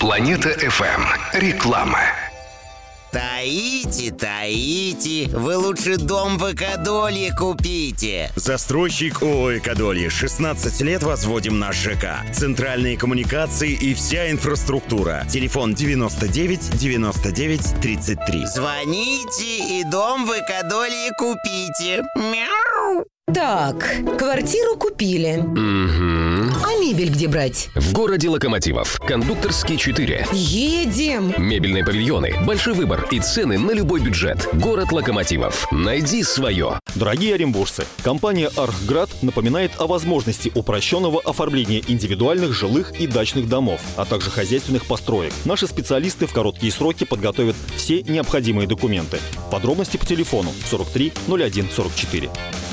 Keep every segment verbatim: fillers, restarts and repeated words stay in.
Планета эф эм. Реклама. Таите, таите, вы лучше дом в Экодолье купите. Застройщик ООО «Экодолье». шестнадцать лет возводим наш ЖК. Центральные коммуникации и вся инфраструктура. Телефон девяносто девять девяносто девять тридцать три. Звоните и дом в Экодолье купите. Мяу. Так, квартиру купили. Угу. А мебель где брать? В городе Локомотивов. Кондукторский четыре. Едем. Мебельные павильоны, большой выбор и цены на любой бюджет. Город Локомотивов. Найди свое. Дорогие оренбуржцы, компания «Архград» напоминает о возможности упрощенного оформления индивидуальных жилых и дачных домов, а также хозяйственных построек. Наши специалисты в короткие сроки подготовят все необходимые документы. Подробности по телефону сорок три ноль один сорок четыре.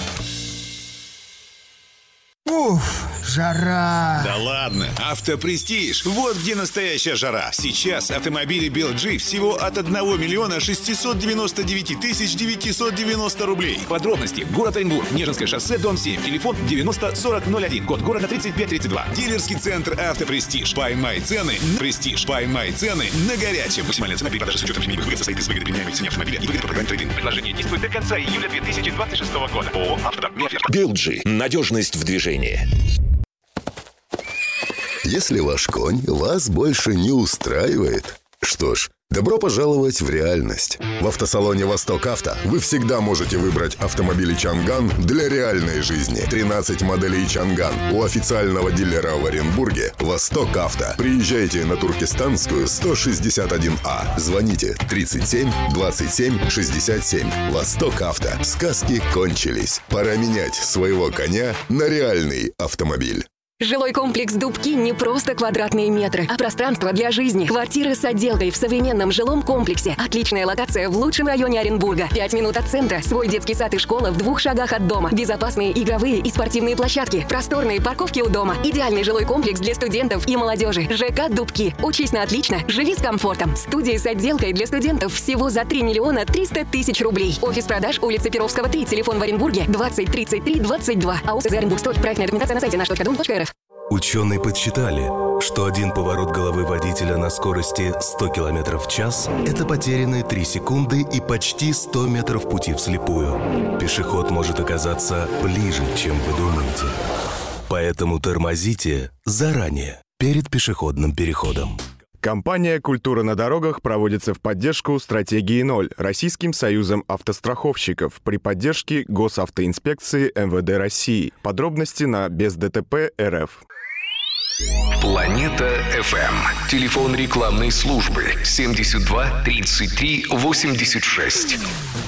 Уф, жара. Да ладно, Автопрестиж. Вот где настоящая жара. Сейчас автомобили би эл джи всего от одного миллиона шестисот девяноста девяти тысяч девятисот девяносто рублей. Подробности. Город Оренбург, Нежинское шоссе, дом семь. Телефон девяносто сорок ноль один. Код города тридцать пять тридцать два. Дилерский центр Автопрестиж. Поймай цены. Престиж. Поймай цены на горячем. Максимальная цена при продаже с учетом семейных выгод состоит из выгоды применяемой цене автомобиля и выгоды по программе трейд-ин. Предложение действует до конца июля две тысячи двадцать шестого года. ООО «Автодом». би эл джи. Надежность в движении. Если ваш конь вас больше не устраивает, что ж, добро пожаловать в реальность. В автосалоне «Восток Авто» вы всегда можете выбрать автомобили «Чанган» для реальной жизни. тринадцать моделей «Чанган» у официального дилера в Оренбурге «Восток Авто». Приезжайте на Туркестанскую сто шестьдесят один А. Звоните тридцать семь двадцать семь шестьдесят семь. «Восток Авто». Сказки кончились. Пора менять своего коня на реальный автомобиль. Жилой комплекс «Дубки» не просто квадратные метры, а пространство для жизни. Квартиры с отделкой в современном жилом комплексе. Отличная локация в лучшем районе Оренбурга. Пять минут от центра. Свой детский сад и школа в двух шагах от дома. Безопасные игровые и спортивные площадки. Просторные парковки у дома. Идеальный жилой комплекс для студентов и молодежи. ЖК «Дубки». Учись на отлично, живи с комфортом. Студии с отделкой для студентов всего за три миллиона триста тысяч рублей. Офис продаж, улица Перовского, три. Телефон в Оренбурге двадцать тридцать три двадцать два. АОС Оренбургстрой. Проектная документация на сайте наш точка дом точка эр эф. Ученые подсчитали, что один поворот головы водителя на скорости сто километров в час – это потерянные три секунды и почти сто метров пути вслепую. Пешеход может оказаться ближе, чем вы думаете. Поэтому тормозите заранее, перед пешеходным переходом. Компания «Культура на дорогах» проводится в поддержку стратегии ноль Российским союзом автостраховщиков при поддержке Госавтоинспекции эм вэ дэ России. Подробности на без дэ тэ пэ точка эр эф. Планета эф эм. Телефон рекламной службы семьдесят два тридцать три восемьдесят шесть.